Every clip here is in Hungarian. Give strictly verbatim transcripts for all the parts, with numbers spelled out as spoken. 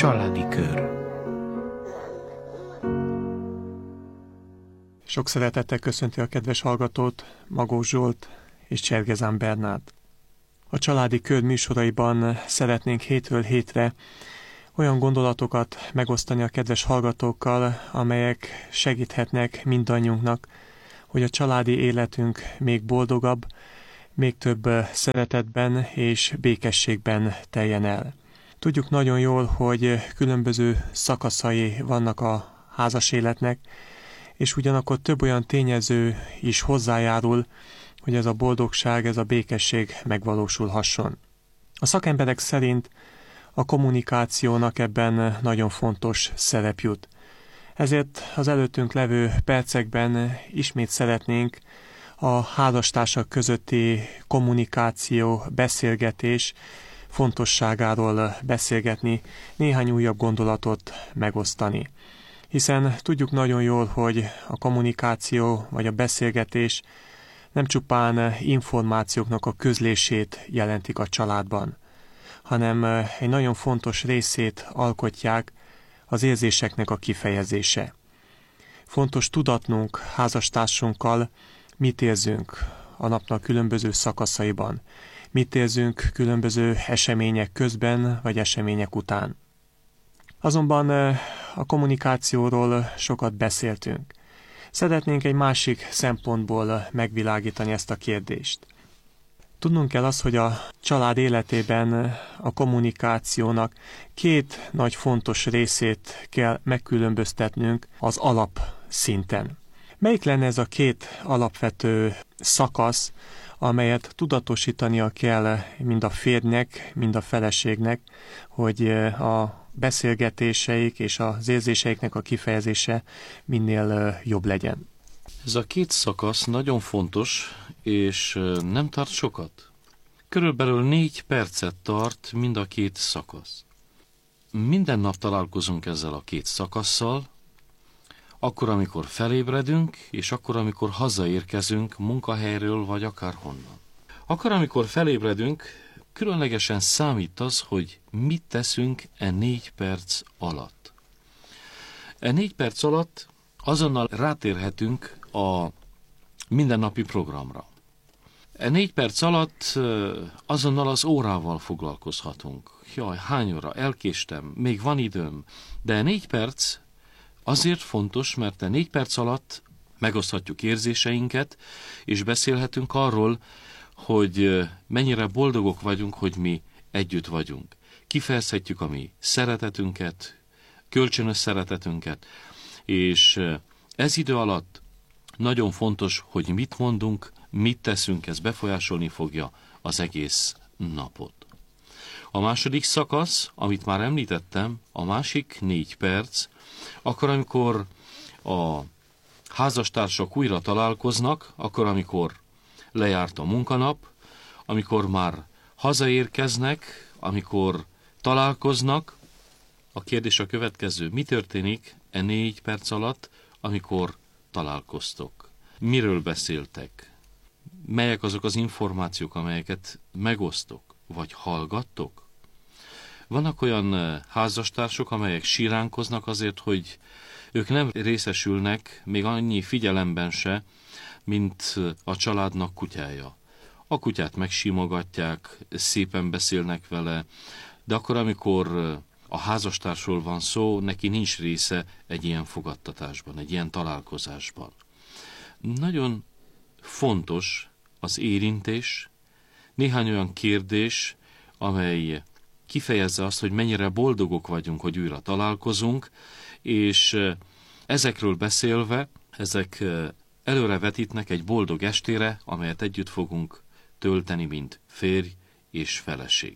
Családi kör. Sok szeretettel köszönti a kedves hallgatót Magós Zsolt és Csergezán Bernárd. A Családi Kör műsoraiban szeretnénk hétről hétre olyan gondolatokat megosztani a kedves hallgatókkal, amelyek segíthetnek mindannyiunknak, hogy a családi életünk még boldogabb, még több szeretetben és békességben teljen el. Tudjuk nagyon jól, hogy különböző szakaszai vannak a házas életnek, és ugyanakkor több olyan tényező is hozzájárul, hogy ez a boldogság, ez a békesség megvalósulhasson. A szakemberek szerint a kommunikációnak ebben nagyon fontos szerep jut. Ezért az előttünk levő percekben ismét szeretnénk a házastársak közötti kommunikáció, beszélgetés fontosságáról beszélgetni, néhány újabb gondolatot megosztani. Hiszen tudjuk nagyon jól, hogy a kommunikáció vagy a beszélgetés nem csupán információknak a közlését jelentik a családban, hanem egy nagyon fontos részét alkotják az érzéseknek a kifejezése. Fontos tudatnunk házastársunkkal, mit érzünk a napnak különböző szakaszaiban, mit érzünk különböző események közben vagy események után. Azonban a kommunikációról sokat beszéltünk. Szeretnénk egy másik szempontból megvilágítani ezt a kérdést. Tudnunk kell azt, hogy a család életében a kommunikációnak két nagy fontos részét kell megkülönböztetnünk az alapszinten. Melyik lenne ez a két alapvető szakasz, amelyet tudatosítania kell mind a férjnek, mind a feleségnek, hogy a beszélgetéseik és az érzéseiknek a kifejezése minél jobb legyen? Ez a két szakasz nagyon fontos, és nem tart sokat. Körülbelül négy percet tart mind a két szakasz. Minden nap találkozunk ezzel a két szakasszal, akkor, amikor felébredünk, és akkor, amikor hazaérkezünk munkahelyről, vagy akárhonnan. Akkor, amikor felébredünk, különlegesen számít az, hogy mit teszünk e négy perc alatt. E négy perc alatt azonnal rátérhetünk a mindennapi programra. E négy perc alatt azonnal az órával foglalkozhatunk. Jaj, hány óra, elkéstem, még van időm. De e négy perc azért fontos, mert a négy perc alatt megoszthatjuk érzéseinket, és beszélhetünk arról, hogy mennyire boldogok vagyunk, hogy mi együtt vagyunk. Kifejezhetjük a mi szeretetünket, kölcsönös szeretetünket, és ez idő alatt nagyon fontos, hogy mit mondunk, mit teszünk, ez befolyásolni fogja az egész napot. A második szakasz, amit már említettem, a másik négy perc, akkor, amikor a házastársak újra találkoznak, akkor, amikor lejárt a munkanap, amikor már hazaérkeznek, amikor találkoznak, a kérdés a következő: mi történik e négy perc alatt, amikor találkoztok? Miről beszéltek? Melyek azok az információk, amelyeket megosztok, vagy hallgattok? Vannak olyan házastársok, amelyek siránkoznak azért, hogy ők nem részesülnek még annyi figyelemben se, mint a családnak kutyája. A kutyát megsimogatják, szépen beszélnek vele, de akkor, amikor a házastársról van szó, neki nincs része egy ilyen fogadtatásban, egy ilyen találkozásban. Nagyon fontos az érintés, néhány olyan kérdés, amely kifejezze azt, hogy mennyire boldogok vagyunk, hogy újra találkozunk, és ezekről beszélve, ezek előrevetítnek egy boldog estére, amelyet együtt fogunk tölteni, mint férj és feleség.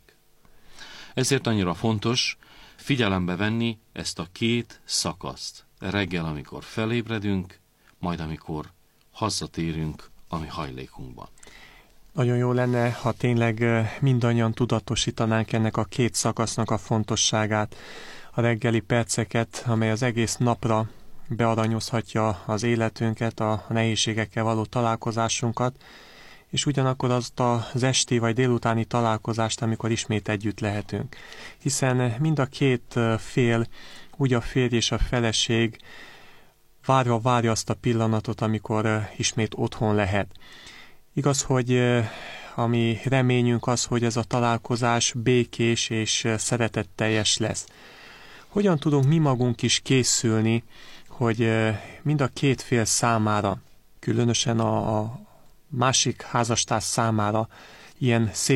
Ezért annyira fontos figyelembe venni ezt a két szakaszt. Reggel, amikor felébredünk, majd amikor hazatérünk a mi hajlékunkban. Nagyon jó lenne, ha tényleg mindannyian tudatosítanánk ennek a két szakasznak a fontosságát, a reggeli perceket, amely az egész napra bearanyozhatja az életünket, a nehézségekkel való találkozásunkat, és ugyanakkor azt az esti vagy délutáni találkozást, amikor ismét együtt lehetünk. Hiszen mind a két fél, úgy a férj és a feleség várva várja azt a pillanatot, amikor ismét otthon lehet. Igaz, hogy a mi reményünk az, hogy ez a találkozás békés és szeretetteljes lesz. Hogyan tudunk mi magunk is készülni, hogy mind a két fél számára, különösen a másik házastárs számára ilyen szép